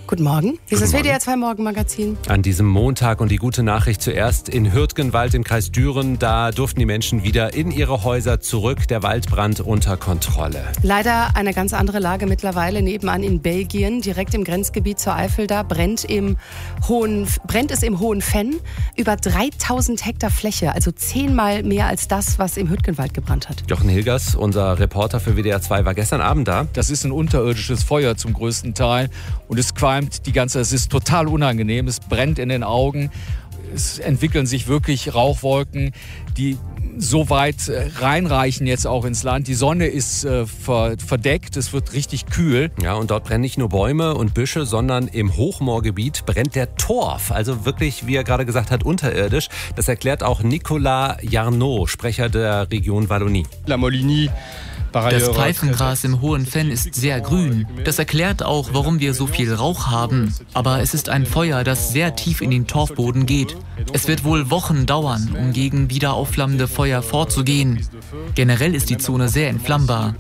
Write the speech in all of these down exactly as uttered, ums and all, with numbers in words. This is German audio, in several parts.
Guten Morgen. Hier ist das W D R zwei Morgenmagazin. An diesem Montag und die gute Nachricht zuerst in Hürtgenwald im Kreis Düren. Da durften die Menschen wieder in ihre Häuser zurück. Der Waldbrand unter Kontrolle. Leider eine ganz andere Lage mittlerweile nebenan in Belgien. Direkt im Grenzgebiet zur Eifel da brennt, im Hohen, brennt es im Hohen Venn. Über dreitausend Hektar Fläche, also zehnmal mehr als das, was im Hürtgenwald gebrannt hat. Jochen Hilgers, unser Reporter für W D R zwei, war gestern Abend da. Das ist ein unterirdisches Feuer zum größten Teil. Und es qualmt die ganze, es ist total unangenehm, es brennt in den Augen. Es entwickeln sich wirklich Rauchwolken, die so weit reinreichen jetzt auch ins Land. Die Sonne ist äh, verdeckt, es wird richtig kühl. Ja, und dort brennen nicht nur Bäume und Büsche, sondern im Hochmoorgebiet brennt der Torf. Also wirklich, wie er gerade gesagt hat, unterirdisch. Das erklärt auch Nicolas Jarnot, Sprecher der Region Wallonie. La Molinie. Das Pfeifengras im Hohen Venn ist sehr grün. Das erklärt auch, warum wir so viel Rauch haben. Aber es ist ein Feuer, das sehr tief in den Torfboden geht. Es wird wohl Wochen dauern, um gegen wieder aufflammende Feuer vorzugehen. Generell ist die Zone sehr entflammbar.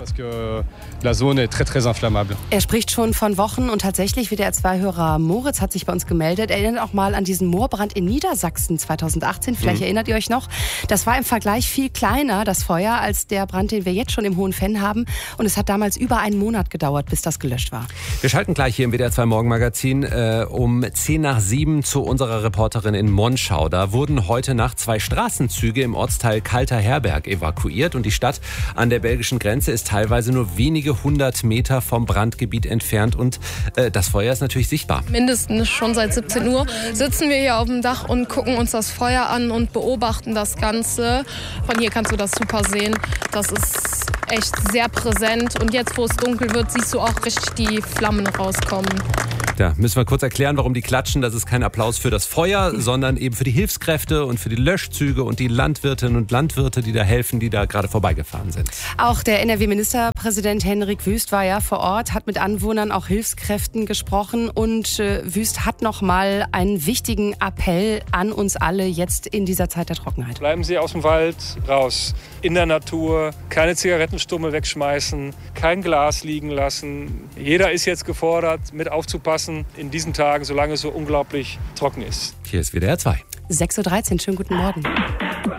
Er spricht schon von Wochen und tatsächlich, W D R zwei-Hörer Moritz hat sich bei uns gemeldet. Er erinnert auch mal an diesen Moorbrand in Niedersachsen zweitausendachtzehn. Vielleicht mhm. erinnert ihr euch noch. Das war im Vergleich viel kleiner, das Feuer, als der Brand, den wir jetzt schon im Hohen Venn haben. Und es hat damals über einen Monat gedauert, bis das gelöscht war. Wir schalten gleich hier im W D R zwei Morgenmagazin äh, um zehn nach sieben zu unserer Reporterin in Monschau. Da wurden heute Nacht zwei Straßenzüge im Ortsteil Kalter Herberg evakuiert. Und die Stadt an der belgischen Grenze ist teilweise nur wenige hundert Meter vom Brandgebiet entfernt. Und äh, das Feuer ist natürlich sichtbar. Mindestens schon seit siebzehn Uhr sitzen wir hier auf dem Dach und gucken uns das Feuer an und beobachten das Ganze. Von hier kannst du das super sehen. Das ist echt sehr präsent. Und jetzt, wo es dunkel wird, siehst du auch richtig die Flammen rauskommen. Ja, müssen wir kurz erklären, warum die klatschen. Das ist kein Applaus für das Feuer, sondern eben für die Hilfskräfte und für die Löschzüge und die Landwirtinnen und Landwirte, die da helfen, die da gerade vorbeigefahren sind. Auch der N R W-Ministerpräsident Henrik Wüst war ja vor Ort, hat mit Anwohnern, auch Hilfskräften gesprochen. Und äh, Wüst hat noch mal einen wichtigen Appell an uns alle jetzt in dieser Zeit der Trockenheit. Bleiben Sie aus dem Wald raus, in der Natur, keine Zigarettenstummel wegschmeißen, kein Glas liegen lassen. Jeder ist jetzt gefordert, mit aufzupassen in diesen Tagen, solange es so unglaublich trocken ist. Hier ist W D R zwei. sechs Uhr dreizehn, schönen guten Morgen.